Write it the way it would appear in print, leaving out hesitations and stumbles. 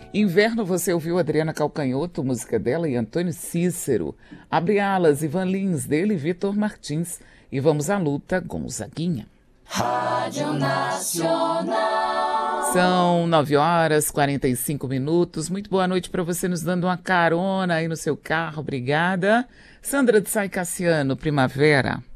Inverno você ouviu Adriana Calcanhoto, música dela, e Antônio Cícero. Abre Alas, Ivan Lins, dele e Vitor Martins. E vamos à luta, Gonzaguinha. Rádio Nacional. São 9h45. Muito boa noite para você, nos dando uma carona aí no seu carro. Obrigada. Sandra de Sai Cassiano, Primavera.